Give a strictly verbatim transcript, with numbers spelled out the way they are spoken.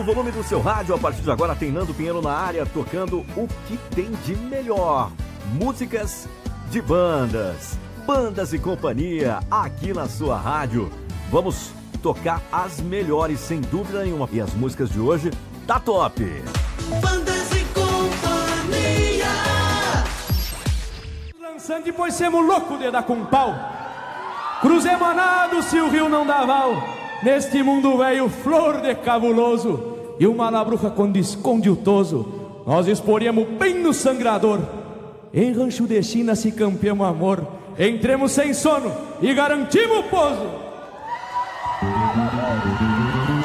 o volume do seu rádio. A partir de agora tem Nando Pinheiro na área, tocando o que tem de melhor. Músicas de bandas, bandas e companhia, aqui na sua rádio. Vamos tocar as melhores, sem dúvida nenhuma. E as músicas de hoje, tá top. Bandas e companhia. Lançando depois semos louco de dar com pau. Cruze manado se o rio não dá val. Neste mundo velho, flor de cabuloso, e uma labruca quando esconde o toso, nós exporíamos bem no sangrador. Em rancho de China se campeamos amor, entremos sem sono e garantimos o pouso.